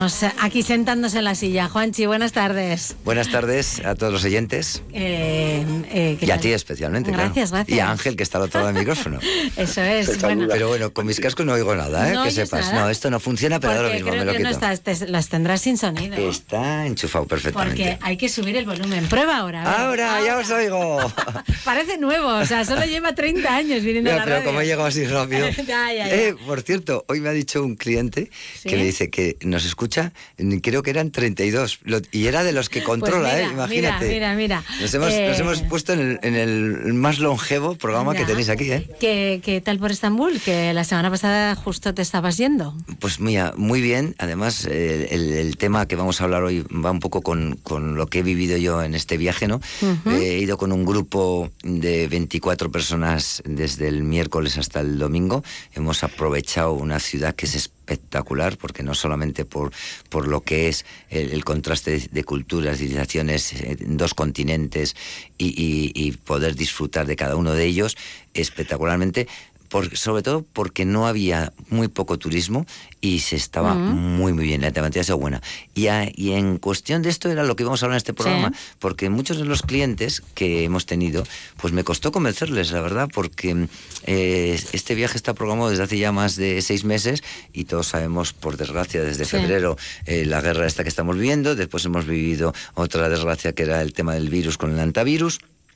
Aquí sentándose en la silla. Juanchi, buenas tardes. Buenas tardes a todos los oyentes. Y a ti especialmente, gracias, claro. Gracias. Y a Ángel, que está al otro lado del micrófono. Eso es. Bueno. Pero bueno, con mis cascos no oigo nada, no que sepas. Nada. No, esto no funciona, pero ahora mismo creo me lo que quito. No estás, las tendrás sin sonido. Está enchufado perfectamente. Porque hay que subir el volumen. Prueba ahora. Ahora, ya os oigo. Parece nuevo, o sea, solo lleva 30 años viniendo a la radio. Pero como he llegado así rápido. ya. Por cierto, hoy me ha dicho un cliente que me dice que nos escucha, creo que eran 32, y era de los que controla, pues mira, imagínate. Mira. Nos hemos puesto en el más longevo programa que tenéis aquí, ¿Qué tal por Estambul? Que la semana pasada justo te estabas yendo. Pues mira, muy bien. Además, el tema que vamos a hablar hoy va un poco con lo que he vivido yo en este viaje, ¿no? Uh-huh. He ido con un grupo de 24 personas desde el miércoles hasta el domingo. Hemos aprovechado una ciudad que es espectacular, porque no solamente por lo que es el contraste de culturas, civilizaciones, dos continentes y poder disfrutar de cada uno de ellos espectacularmente, sobre todo porque no había muy poco turismo y se estaba muy bien, la alternativa ha sido buena. Y en cuestión de esto era lo que íbamos a hablar en este programa, porque muchos de los clientes que hemos tenido, pues me costó convencerles, la verdad, porque este viaje está programado desde hace ya más de 6 meses y todos sabemos, por desgracia, desde febrero, la guerra esta que estamos viviendo. Después hemos vivido otra desgracia que era el tema del virus con el antivirus.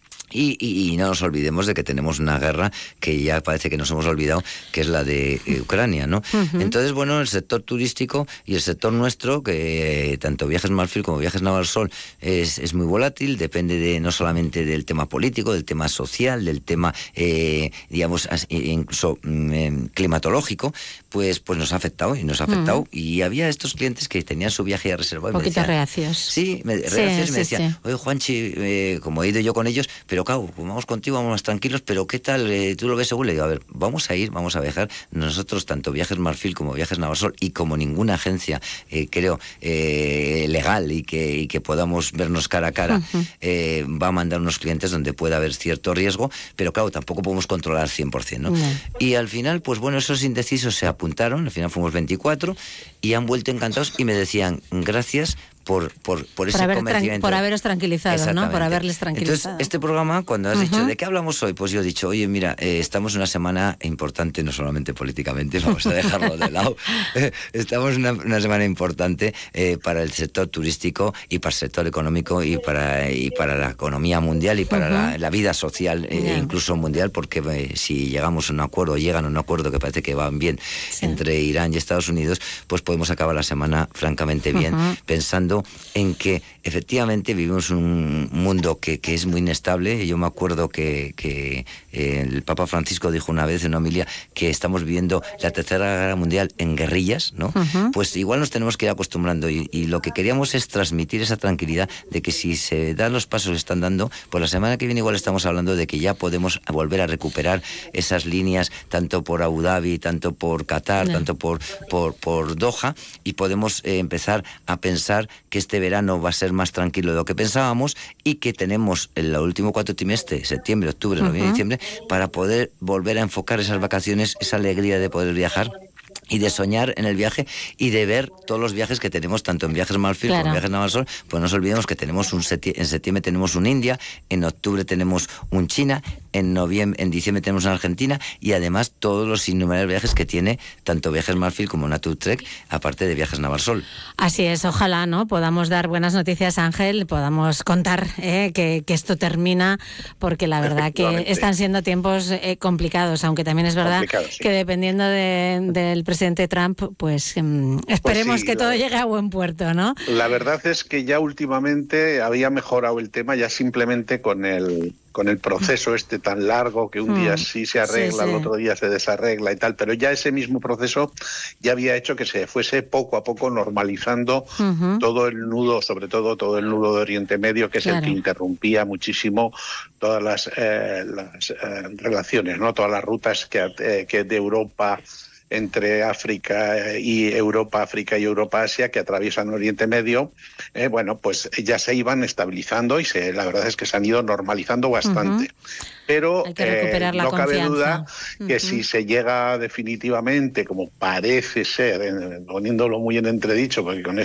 Y no nos olvidemos de que tenemos una guerra que ya parece que nos hemos olvidado, que es la de Ucrania, ¿no? Uh-huh. Entonces, bueno, el sector turístico y el sector nuestro, que tanto Viajes Marfil como Viajes Navalsol es muy volátil, depende no solamente del tema político, del tema social, del tema, digamos, incluso climatológico, pues nos ha afectado y había estos clientes que tenían su viaje ya reservado. Un poquito reacios. Sí, reacios, me decían, oye, Juanchi, como he ido yo con ellos, pero claro, vamos contigo, vamos más tranquilos, pero ¿qué tal? ¿Tú lo ves seguro? Le digo, a ver, vamos a viajar. Nosotros, tanto Viajes Marfil como Viajes Navalsol, y como ninguna agencia, creo, legal y que podamos vernos cara a cara, va a mandar unos clientes donde pueda haber cierto riesgo, pero claro, tampoco podemos controlar 100%, ¿no? Y al final, pues bueno, esos indecisos se apuntaron, al final fuimos 24, y han vuelto encantados y me decían, gracias por ese convencimiento. Por haberos tranquilizado, ¿no? Por haberles tranquilizado. Entonces, este programa, cuando has dicho, ¿de qué hablamos hoy? Pues yo he dicho, oye, mira, estamos en una semana importante, no solamente políticamente, vamos a dejarlo de lado. Estamos en una semana importante para el sector turístico y para el sector económico y para la economía mundial y para la vida social, incluso mundial, porque si llegamos a un acuerdo, llegan a un acuerdo que parece que van bien entre Irán y Estados Unidos, pues podemos acabar la semana francamente bien, pensando en que efectivamente vivimos un mundo que es muy inestable. Yo me acuerdo que el Papa Francisco dijo una vez en una homilía que estamos viviendo la tercera guerra mundial en guerrillas, ¿no? Pues igual nos tenemos que ir acostumbrando y lo que queríamos es transmitir esa tranquilidad de que si se dan los pasos que están dando, pues la semana que viene igual estamos hablando de que ya podemos volver a recuperar esas líneas, tanto por Abu Dhabi, tanto por Qatar, tanto por Doha, y podemos empezar a pensar que este verano va a ser más tranquilo de lo que pensábamos y que tenemos el último 4 trimestres, septiembre, octubre, noviembre y diciembre, para poder volver a enfocar esas vacaciones, esa alegría de poder viajar y de soñar en el viaje y de ver todos los viajes que tenemos, tanto en Viajes Marfil como en Viajes Navalsol. Pues no nos olvidemos que tenemos en septiembre tenemos un India, en octubre tenemos un China, en diciembre tenemos una Argentina, y además todos los innumerables viajes que tiene tanto Viajes Marfil como Naturtrek, aparte de Viajes Navalsol. Así es, ojalá, ¿no?, podamos dar buenas noticias, Ángel, podamos contar que esto termina, porque la verdad que están siendo tiempos complicados, aunque también es verdad que dependiendo del presidente Trump, pues esperemos que todo llegue a buen puerto, ¿no? La verdad es que ya últimamente había mejorado el tema, ya simplemente con el proceso este tan largo, que un día sí se arregla, el otro día se desarregla y tal, pero ya ese mismo proceso ya había hecho que se fuese poco a poco normalizando todo el nudo, sobre todo todo el nudo de Oriente Medio, que es el que interrumpía muchísimo todas las relaciones, ¿no? Todas las rutas que de Europa entre África y Europa, África y Europa-Asia, que atraviesan Oriente Medio, bueno, pues ya se iban estabilizando y la verdad es que se han ido normalizando bastante. Pero no cabe duda que si se llega definitivamente, como parece ser, poniéndolo muy en entredicho, porque con